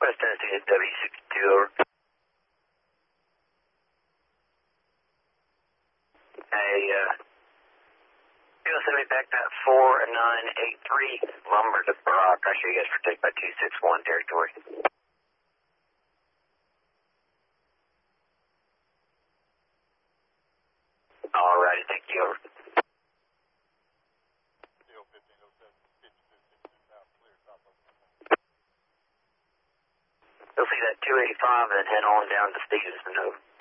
West Tennessee is W62, over. Hey, you'll send me back that 4983 lumber to Brock. I show you guys protect by 261 territory. Alrighty, thank you, over. You'll see that 285 and then head on down to Stevenson, over.